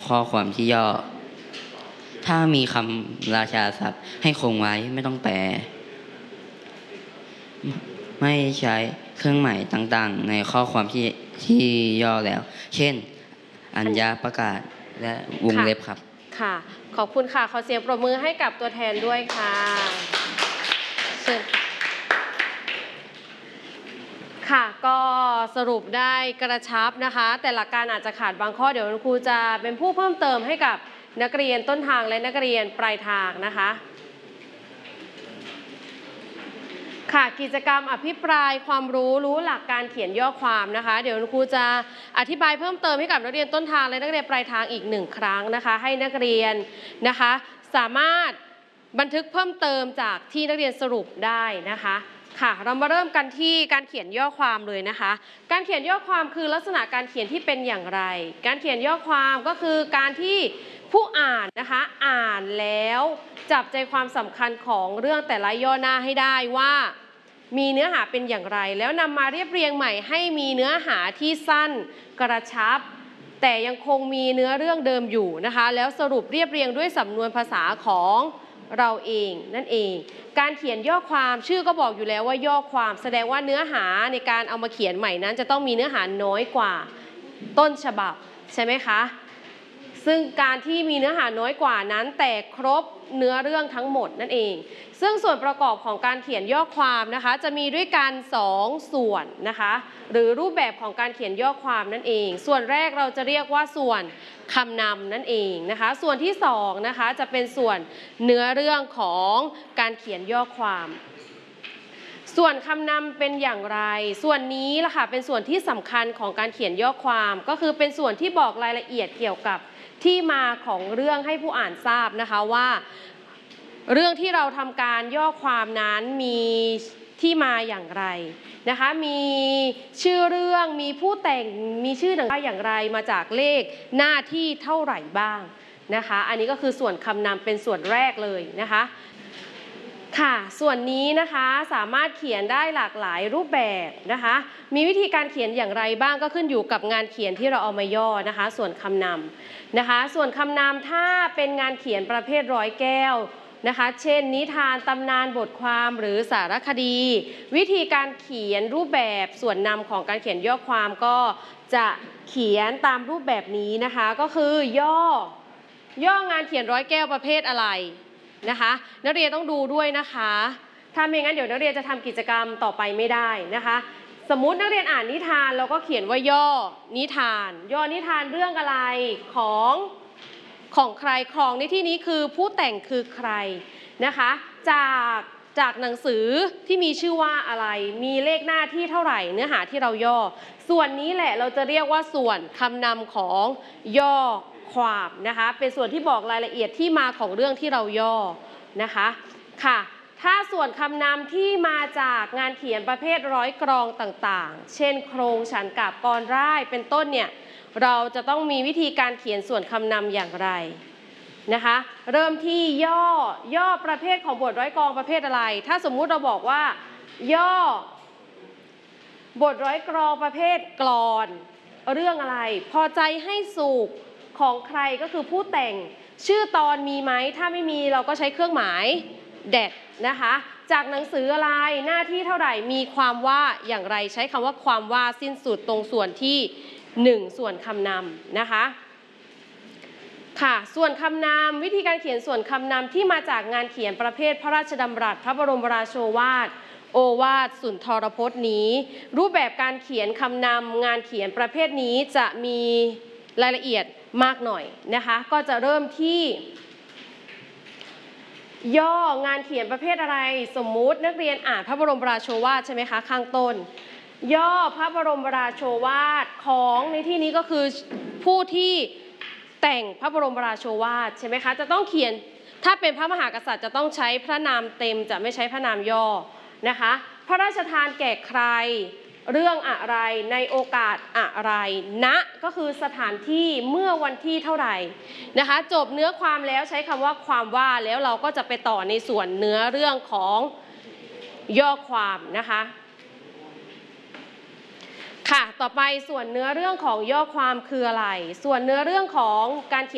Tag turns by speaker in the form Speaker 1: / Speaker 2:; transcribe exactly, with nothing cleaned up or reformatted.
Speaker 1: ข้อความที่ย่อถ้ามีคำราชาศัพท์ให้คงไว้ไม่ต้องแปลไม่ใช้เครื่องหมายต่างๆในข้อความที่ที่ย่อแล้วเช่นอัญญประกาศและวงเล็บครับ
Speaker 2: ค่ะขอบคุณค่ะขอเสียงปรบมือให้กับตัวแทนด้วยค่ะเชิญค่ะก็สรุปได้กระชับนะคะแต่หลักการอาจจะขาดบางข้อเดี๋ยวครูจะเป็นผู้เพิ่มเติมให้กับนักเรียนต้นทางและนักเรียนปลายทางนะคะค่ะกิจกรรมอภิปรายความรู้รู้หลักการเขียนย่อความนะคะเดี๋ยวครูจะอธิบายเพิ่มเติมให้กับนักเรียนต้นทางและนักเรียนปลายทางอีกหนึ่งครั้งนะคะให้นักเรียนนะคะสามารถบันทึกเพิ่มเติมจากที่นักเรียนสรุปได้นะคะค่ะเรามาเริ่มกันที่การเขียนย่อความเลยนะคะการเขียนย่อความคือลักษณะการเขียนที่เป็นอย่างไรการเขียนย่อความก็คือการที่ผู้อ่านนะคะอ่านแล้วจับใจความสำคัญของเรื่องแต่ละย่อหน้าให้ได้ว่ามีเนื้อหาเป็นอย่างไรแล้วนำมาเรียบเรียงใหม่ให้มีเนื้อหาที่สั้นกระชับแต่ยังคงมีเนื้อเรื่องเดิมอยู่นะคะแล้วสรุปเรียบเรียงด้วยสำนวนภาษาของเราเองนั่นเองการเขียนย่อความชื่อก็บอกอยู่แล้วว่าย่อความแสดงว่าเนื้อหาในการเอามาเขียนใหม่นั้นจะต้องมีเนื้อหาน้อยกว่าต้นฉบับใช่ไหมคะซึ่งการที่มีเนื้อหาน้อยกว่านั้นแต่ครบเนื้อเรื่องทั้งหมดนั่นเองซึ่งส่วนประกอบของการเขียนย่อความนะคะจะมีด้วยกันสองส่วนนะคะหรือรูปแบบของการเขียนย่อความนั่นเองส่วนแรกเราจะเรียกว่าส่วนคำนำนั่นเองนะคะส่วนที่สองนะคะจะเป็นส่วนเนื้อเรื่องของการเขียนย่อความส่วนคำนำเป็นอย่างไรส่วนนี้ล่ะค่ะเป็นส่วนที่สำคัญของการเขียนย่อความก็คือเป็นส่วนที่บอกรายละเอียดเกี่ยวกับที่มาของเรื่องให้ผู้อ่านทราบนะคะว่าเรื่องที่เราทำการย่อความนั้นมีที่มาอย่างไรนะคะมีชื่อเรื่องมีผู้แต่งมีชื่อหนังสืออย่างไรมาจากเลขหน้าที่เท่าไหร่บ้างนะคะอันนี้ก็คือส่วนคำนำเป็นส่วนแรกเลยนะคะค่ะส่วนนี้นะคะสามารถเขียนได้หลากหลายรูปแบบนะคะมีวิธีการเขียนอย่างไรบ้างก็ขึ้นอยู่กับงานเขียนที่เราเอามาย่อนะคะส่วนคำนำนะคะส่วนคำนำถ้าเป็นงานเขียนประเภทร้อยแก้วนะคะเช่นนิทานตำนานบทความหรือสารคดีวิธีการเขียนรูปแบบส่วนนำของการเขียนย่อความก็จะเขียนตามรูปแบบนี้นะคะก็คือย่อย่องานเขียนร้อยแก้วประเภทอะไรนะคะนักเรียนต้องดูด้วยนะคะถ้าไม่งั้นเดี๋ยวนักเรียนจะทำกิจกรรมต่อไปไม่ได้นะคะสมมุตินักเรียนอ่านนิทานเราก็เขียนว่าย่อนิทานย่อนิทานเรื่องอะไรของของใครของในที่นี้คือผู้แต่งคือใครนะคะจากจากหนังสือที่มีชื่อว่าอะไรมีเลขหน้าที่เท่าไหร่เนื้อหาที่เราย่อส่วนนี้แหละเราจะเรียกว่าส่วนคำนำของย่อความนะคะเป็นส่วนที่บอกรายละเอียดที่มาของเรื่องที่เราย่อนะคะค่ะถ้าส่วนคำนำที่มาจากงานเขียนประเภทร้อยกรองต่างๆเช่นโครงฉันกาบกรร่ายเป็นต้นเนี่ยเราจะต้องมีวิธีการเขียนส่วนคำนำอย่างไรนะคะเริ่มที่ย่อย่อประเภทของบทร้อยกรองประเภทอะไรถ้าสมมุติเราบอกว่าย่อบทร้อยกรองประเภทกลอนเรื่องอะไรพอใจให้สุขของใครก็คือผู้แต่งชื่อตอนมีไหมถ้าไม่มีเราก็ใช้เครื่องหมายเด็ดนะคะจากหนังสืออะไรหน้าที่เท่าไหร่มีความว่าอย่างไรใช้คำว่าความว่าสิ้นสุดตรงส่วนที่หนึ่งส่วนคำนำนะคะค่ะส่วนคำนำวิธีการเขียนส่วนคำนำที่มาจากงานเขียนประเภทพระราชดำรัสพระบรมราโชวาทโอวาทสุนทรพจน์นี้รูปแบบการเขียนคำนำงานเขียนประเภทนี้จะมีรายละเอียดมากหน่อยนะคะก็จะเริ่มที่ย่องานเขียนประเภทอะไรสมมุตินักเรียนอ่านพระบรมราโชวาทใช่ไหมคะข้างต้นย่อพระบรมราโชวาทของในที่นี้ก็คือผู้ที่แต่งพระบรมราโชวาทใช่ไหมคะจะต้องเขียนถ้าเป็นพระมหากษัตริย์จะต้องใช้พระนามเต็มจะไม่ใช้พระนามย่อนะคะพระราชทานแก่ใครเรื่องอะไรในโอกาสอะไรณก็คือสถานที่เมื่อวันที่เท่าไหร่นะคะจบเนื้อความแล้วใช้คำว่าความว่าแล้วเราก็จะไปต่อในส่วนเนื้อเรื่องของย่อความนะคะค่ะต่อไปส่วนเนื้อเรื่องของย่อความคืออะไรส่วนเนื้อเรื่องของการเขียน